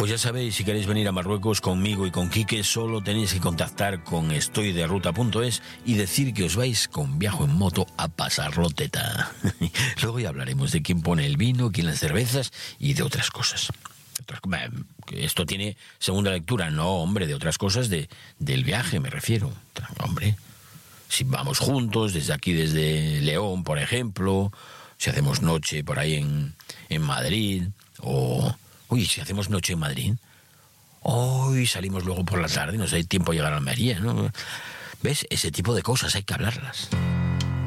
Pues ya sabéis, si queréis venir a Marruecos conmigo y con Quique, solo tenéis que contactar con estoyderruta.es y decir que os vais con Viajo en Moto a pasarlo teta. Luego ya hablaremos de quién pone el vino, quién las cervezas y de otras cosas. Esto tiene segunda lectura, no, hombre, de otras cosas del viaje me refiero. Hombre, si vamos juntos, desde aquí, desde León, por ejemplo, si hacemos noche por ahí en Madrid, o... Uy, si hacemos noche en Madrid, hoy salimos luego por la tarde, nos da tiempo a llegar a Almería, ¿no? ¿Ves? Ese tipo de cosas hay que hablarlas.